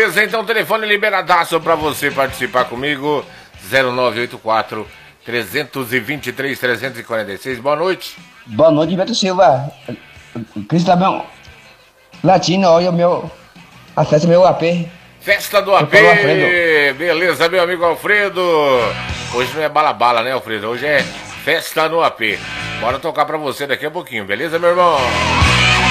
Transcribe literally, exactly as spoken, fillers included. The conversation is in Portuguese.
Beleza, então telefone liberadaço pra você participar comigo. zero nove oito quatro, três dois três, três quatro seis. Boa noite. Boa noite, Beto Silva. Cristão Latino, olha o meu. Acesse meu A P. Festa do A P. Beleza, meu amigo Alfredo. Hoje não é bala-bala, né, Alfredo? Hoje é festa no A P. Bora tocar pra você daqui a pouquinho, beleza, meu irmão?